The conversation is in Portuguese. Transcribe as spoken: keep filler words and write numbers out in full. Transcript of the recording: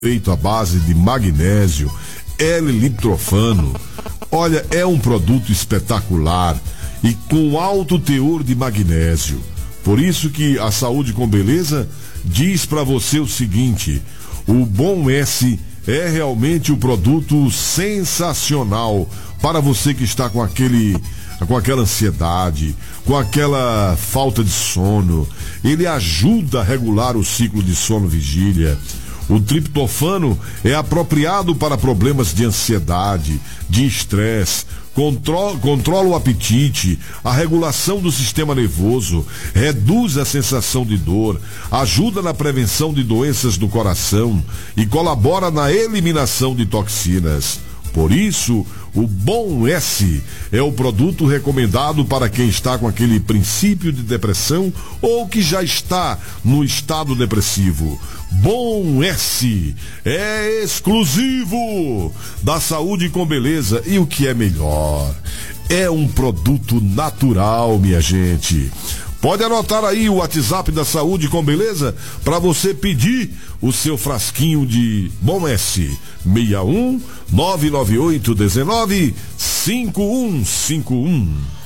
feito à base de magnésio, L-litrofano. Olha, é um produto espetacular e com alto teor de magnésio. Por isso que a Saúde com Beleza diz para você o seguinte: o Bom S é realmente um produto sensacional para você que está com aquele com aquela ansiedade, com aquela falta de sono. Ele ajuda a regular o ciclo de sono-vigília. O triptofano é apropriado para problemas de ansiedade, de estresse, controla, controla o apetite, a regulação do sistema nervoso, reduz a sensação de dor, ajuda na prevenção de doenças do coração e colabora na eliminação de toxinas. Por isso, o Bom S é o produto recomendado para quem está com aquele princípio de depressão ou que já está no estado depressivo. Bom S é exclusivo da Saúde com Beleza e o que é melhor, é um produto natural, minha gente. Pode anotar aí o WhatsApp da Saúde com Beleza para você pedir o seu frasquinho de Bom S. seis um nove nove oito um nove cinco um cinco um.